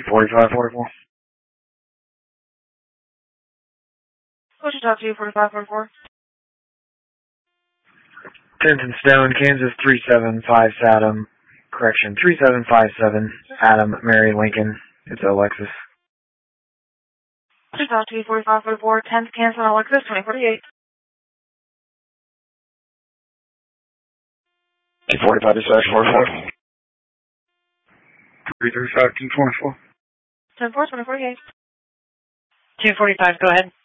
24544. Wichita 24544. Denton Stone, Kansas 375 Adam. Correction, 3757 Adam, Mary Lincoln. It's Alexis. Wichita 24544. 10th Kansas Alexis 2048. 245 dispatch 44. 335 224. 10-4 2048. 245, go ahead.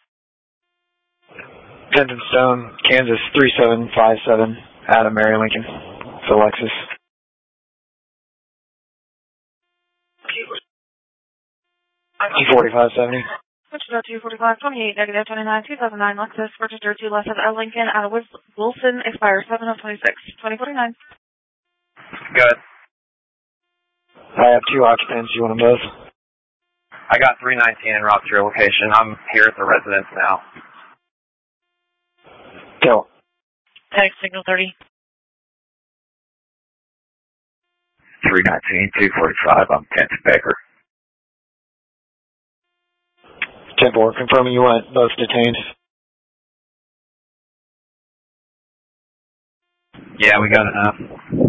Denton Stone, Kansas 3757 Adam, Mary Lincoln. It's Alexis. T4570. Wichita 245 28 negative 29 2009 Lexus. Register 2 less of L Lincoln out of Wilson. Expires 7 of 26 2049. Good. I have 2 occupants. You want them both? I got 319 en route to your location. I'm here at the residence now. Go. Tag signal 30. 319, 245. I'm 10th Baker. 10-4, confirming you want both detained. Yeah, we got enough.